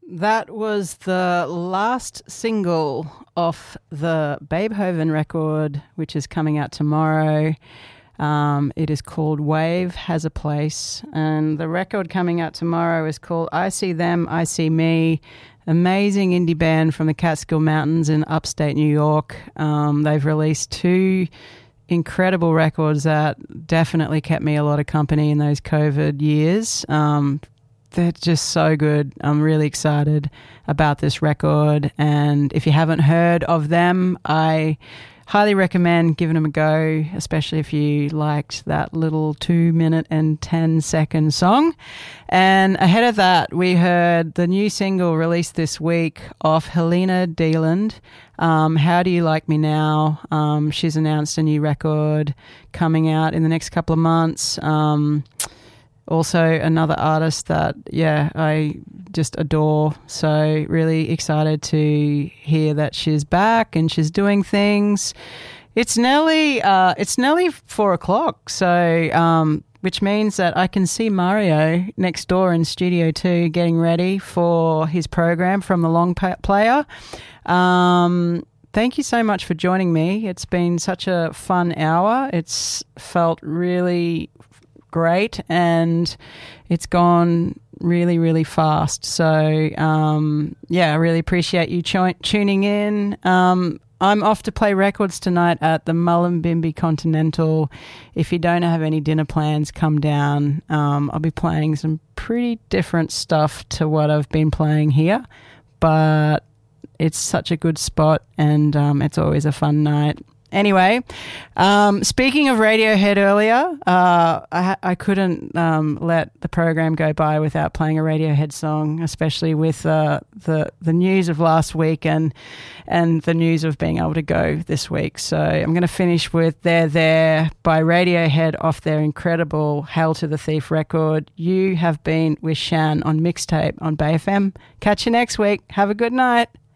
That was the last single off the Beethoven record, which is coming out tomorrow. It is called Wave Has a Place, and the record coming out tomorrow is called I See Them, I See Me. Amazing indie band from the Catskill Mountains in upstate New York. They've released 2 incredible records that definitely kept me a lot of company in those COVID years. They're just so good. I'm really excited about this record. And if you haven't heard of them, I highly recommend giving them a go, especially if you liked that little 2-minute and 10-second song. And ahead of that, we heard the new single released this week off Helena Deland, How Do You Like Me Now? She's announced a new record coming out in the next couple of months. Also another artist that, I just adore. So really excited to hear that she's back and she's doing things. It's nearly 4:00. So, which means that I can see Mario next door in Studio 2 getting ready for his program from the Long Player. Thank you so much for joining me. It's been such a fun hour. It's felt really great and it's gone really, really fast. So, I really appreciate you tuning in. I'm off to play records tonight at the Mullumbimby Continental. If you don't have any dinner plans, come down. I'll be playing some pretty different stuff to what I've been playing here, but it's such a good spot and it's always a fun night. Anyway, speaking of Radiohead earlier, I couldn't let the program go by without playing a Radiohead song, especially with the news of last week and the news of being able to go this week. So I'm going to finish with They're There by Radiohead off their incredible Hail to the Thief record. You have been with Shan on Mixtape on Bay FM. Catch you next week. Have a good night.